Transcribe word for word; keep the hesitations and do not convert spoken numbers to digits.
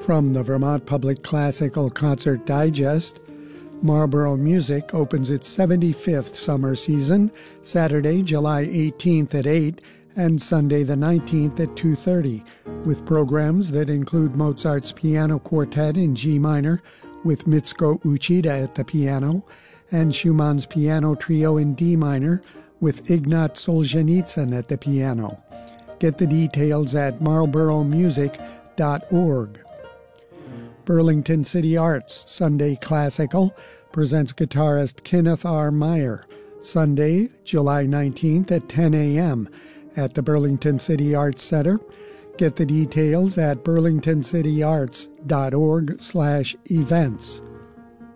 From the Vermont Public Classical Concert Digest, Marlborough Music opens its seventy-fifth summer season, Saturday, July eighteenth at eight and Sunday the nineteenth at two thirty, with programs that include Mozart's Piano Quartet in G minor with Mitsuko Uchida at the piano, and Schumann's Piano Trio in D minor with Ignat Solzhenitsyn at the piano. Get the details at marlborough music dot org. Burlington City Arts Sunday Classical presents guitarist Kenneth R. Meyer, Sunday, July nineteenth at ten a.m. at the Burlington City Arts Center. Get the details at burlington city arts dot org slash events.